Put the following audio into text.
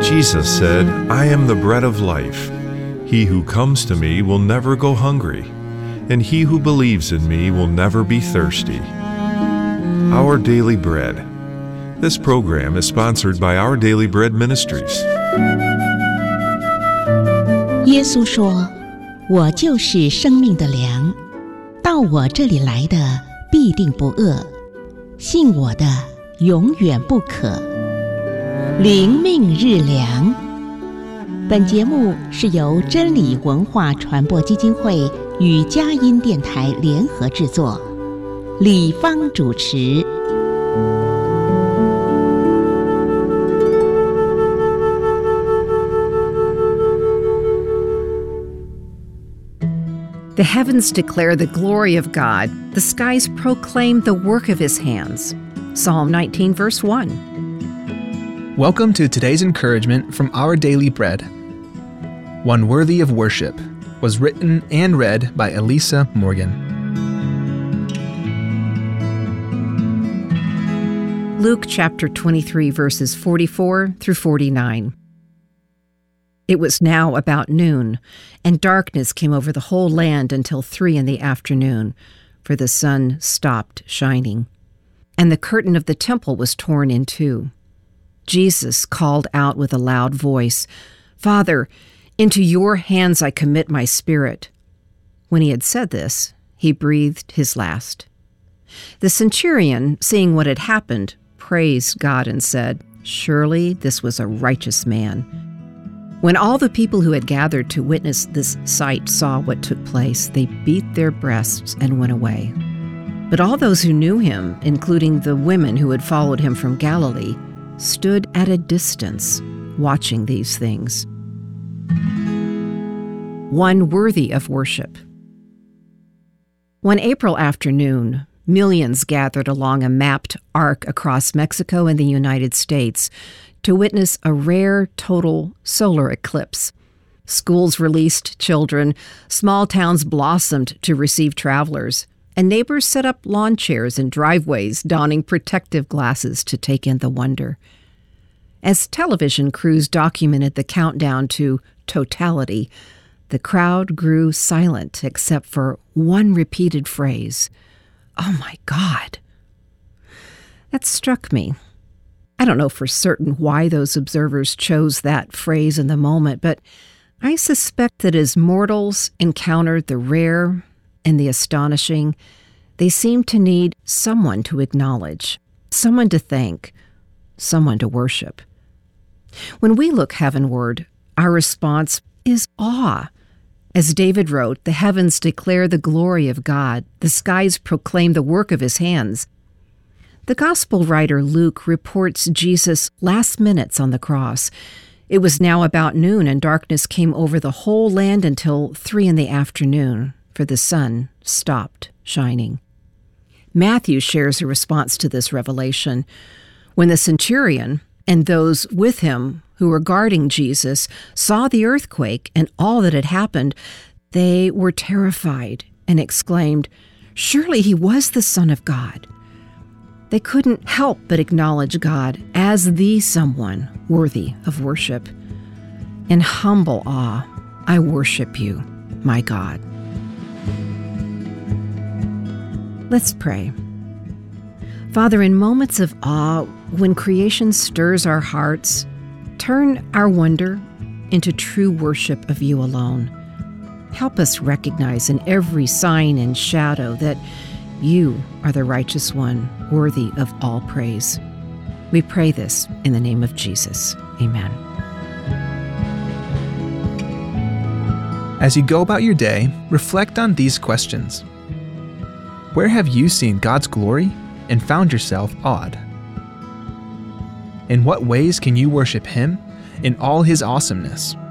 Jesus said, "I am the bread of life. He who comes to me will never go hungry, and he who believes in me will never be thirsty." Our Daily Bread. This program is sponsored by Our Daily Bread Ministries. 耶稣说：“我就是生命的粮，到我这里来的必定不饿，信我的永远不渴。”灵命日粮。本节目是由真理文化传播基金会与佳音电台联合制作，李芳主持。 The heavens declare the glory of God. The skies proclaim the work of his hands. Psalm 19, verse 1. Welcome to today's encouragement from Our Daily Bread. One Worthy of Worship was written and read by Elisa Morgan. Luke chapter 23, verses 44 through 49. It was now about noon, and darkness came over the whole land until 3 p.m, for the sun stopped shining. And the curtain of the temple was torn in two. Jesus called out with a loud voice, "Father, into your hands I commit my spirit." When he had said this, he breathed his last. The centurion, seeing what had happened, praised God and said, "Surely this was a righteous man." When all the people who had gathered to witness this sight saw what took place, they beat their breasts and went away. But all those who knew him, including the women who had followed him from Galilee, stood at a distance, watching these things. One worthy of worship. One April afternoon, millions gathered along a mapped arc across Mexico and the United States to witness a rare total solar eclipse. Schools released children, small towns blossomed to receive travelers, and neighbors set up lawn chairs in driveways, donning protective glasses to take in the wonder. As television crews documented the countdown to totality, the crowd grew silent except for one repeated phrase, "Oh my God." That struck me. I don't know for certain why those observers chose that phrase in the moment, but I suspect that as mortals encountered the rare and the astonishing, they seemed to need someone to acknowledge, someone to thank, someone to worship. When we look heavenward, our response is awe. As David wrote, "The heavens declare the glory of God. The skies proclaim the work of his hands." The gospel writer Luke reports Jesus' last minutes on the cross. It was now about noon, and darkness came over the whole land until 3 p.m, for the sun stopped shining. Matthew shares a response to this revelation. When the centurion and those with him who were guarding Jesus saw the earthquake and all that had happened, they were terrified and exclaimed, "Surely he was the Son of God." They couldn't help but acknowledge God as the someone worthy of worship. In humble awe, I worship you, my God. Let's pray. Father, in moments of awe, when creation stirs our hearts, turn our wonder into true worship of you alone. Help us recognize in every sign and shadow that you are the righteous one, worthy of all praise. We pray this in the name of Jesus. Amen. As you go about your day, reflect on these questions. Where have you seen God's glory and found yourself awed? In what ways can you worship Him in all His awesomeness?